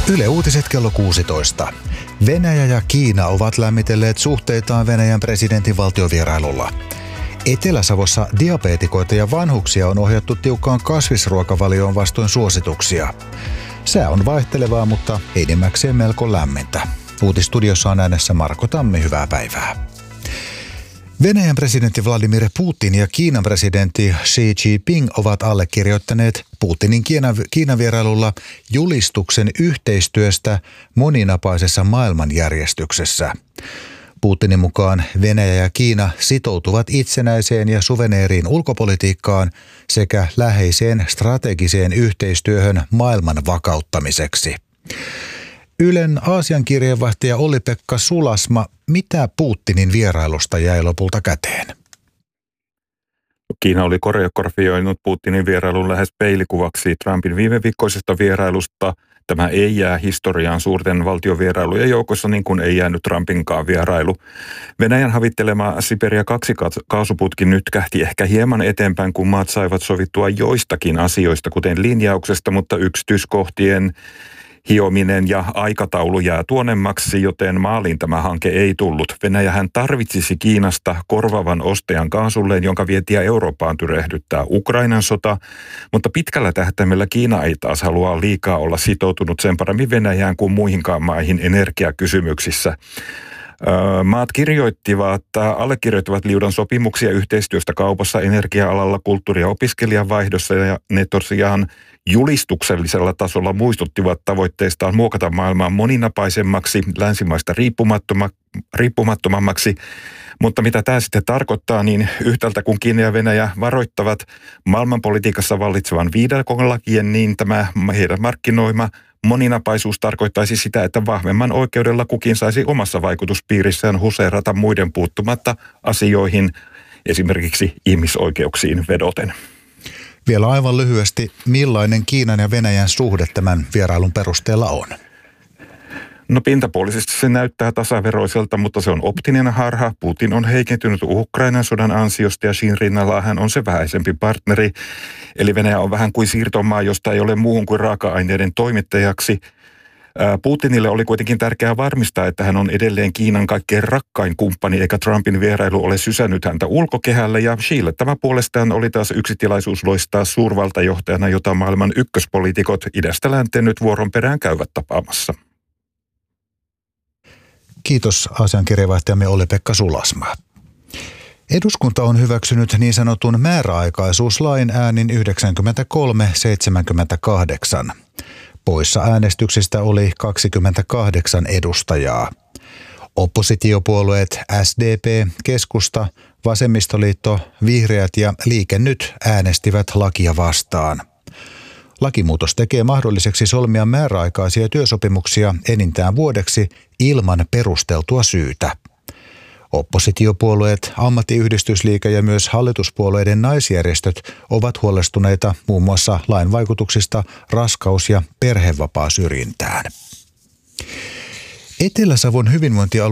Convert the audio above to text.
Yle Uutiset kello 16. Venäjä ja Kiina ovat lämmitelleet suhteitaan Venäjän presidentin valtiovierailulla. Etelä-Savossa diabeetikoita ja vanhuksia on ohjattu tiukkaan kasvisruokavalioon vastoin suosituksia. Sää on vaihtelevaa, mutta enimmäkseen melko lämmintä. Uutistudiossa on äänessä Marko Tammi, hyvää päivää. Venäjän presidentti Vladimir Putin ja Kiinan presidentti Xi Jinping ovat allekirjoittaneet Putinin Kiinan vierailulla julistuksen yhteistyöstä moninapaisessa maailmanjärjestyksessä. Putinin mukaan Venäjä ja Kiina sitoutuvat itsenäiseen ja suveneeriin ulkopolitiikkaan sekä läheiseen strategiseen yhteistyöhön maailman vakauttamiseksi. Ylen Aasian kirjeenvaihtaja Olli-Pekka Sulasma, mitä Putinin vierailusta jäi lopulta käteen? Kiina oli koreografioinut Putinin vierailun lähes peilikuvaksi Trumpin viime viikkoisesta vierailusta. Tämä ei jää historiaan suurten valtiovierailujen joukossa, niin kuin ei jäänyt Trumpinkaan vierailu. Venäjän havittelema Siberia 2 kaasuputki nyt kähti ehkä hieman eteenpäin, kun maat saivat sovittua joistakin asioista, kuten linjauksesta, mutta yksityiskohtien hiominen ja aikataulu jää tuonemmaksi, joten maaliin tämä hanke ei tullut. Venäjähän tarvitsisi Kiinasta korvaavan ostajan kaasulleen, jonka vientiä Eurooppaan tyrehdyttää Ukrainan sota, mutta pitkällä tähtäimellä Kiina ei taas halua liikaa olla sitoutunut sen paremmin Venäjään kuin muihinkaan maihin energiakysymyksissä. Maat allekirjoittivat liudan sopimuksia yhteistyöstä kaupassa, energia-alalla, kulttuuri- ja opiskelijavaihdossa, ja ne tosiaan julistuksellisella tasolla muistuttivat tavoitteistaan muokata maailmaa moninapaisemmaksi, länsimaista riippumattomammaksi. Mutta mitä tämä sitten tarkoittaa, niin yhtäältä kun Kiina ja Venäjä varoittavat maailmanpolitiikassa vallitsevan viidakon lakien, niin tämä heidän markkinoima moninapaisuus tarkoittaisi sitä, että vahvemman oikeudella kukin saisi omassa vaikutuspiirissään huseerata muiden puuttumatta asioihin, esimerkiksi ihmisoikeuksiin vedoten. Vielä aivan lyhyesti, millainen Kiinan ja Venäjän suhde tämän vierailun perusteella on? No pintapuolisesti se näyttää tasaveroiselta, mutta se on optinen harha. Putin on heikentynyt Ukrainan sodan ansiosta ja Xin rinnalla hän on se vähäisempi partneri. Eli Venäjä on vähän kuin siirtomaa, josta ei ole muuhun kuin raaka-aineiden toimittajaksi. Putinille oli kuitenkin tärkeää varmistaa, että hän on edelleen Kiinan kaikkein rakkain kumppani, eikä Trumpin vierailu ole sysännyt häntä ulkokehälle. Ja Xille tämä puolestaan oli taas yksi tilaisuus loistaa suurvaltajohtajana, jota maailman ykköspoliitikot idästä länteen nyt vuoron perään käyvät tapaamassa. Kiitos Aasian kirjeenvaihtajamme Olli-Pekka Sulasma. Eduskunta on hyväksynyt niin sanotun määräaikaisuuslain äänin 93-78. Poissa äänestyksistä oli 28 edustajaa. Oppositiopuolueet SDP, Keskusta, Vasemmistoliitto, Vihreät ja Liike Nyt äänestivät lakia vastaan. Lakimuutos tekee mahdolliseksi solmia määräaikaisia työsopimuksia enintään vuodeksi ilman perusteltua syytä. Oppositiopuolueet, ammattiyhdistysliike ja myös hallituspuolueiden naisjärjestöt ovat huolestuneita muun muassa lain vaikutuksista raskaus- ja perhevapaasyrjintään. Etelä-Savon hyvinvointialue